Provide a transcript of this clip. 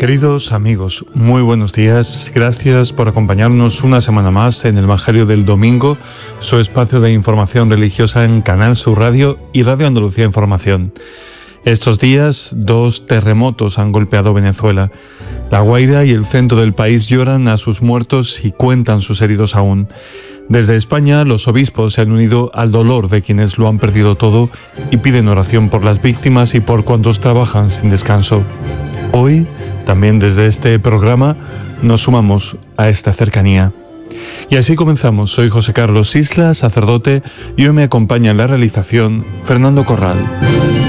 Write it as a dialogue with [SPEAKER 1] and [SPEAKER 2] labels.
[SPEAKER 1] Queridos amigos, muy buenos días. Gracias por acompañarnos una semana más en el Evangelio del Domingo, su espacio de información religiosa en Canal Sur Radio y Radio Andalucía Información. Estos días, 2 terremotos han golpeado Venezuela. La Guaira y el centro del país lloran a sus muertos y cuentan sus heridos aún. Desde España, los obispos se han unido al dolor de quienes lo han perdido todo y piden oración por las víctimas y por cuantos trabajan sin descanso. Hoy, también desde este programa, nos sumamos a esta cercanía. Y así comenzamos. Soy José Carlos Isla, sacerdote, y hoy me acompaña en la realización Fernando Corral.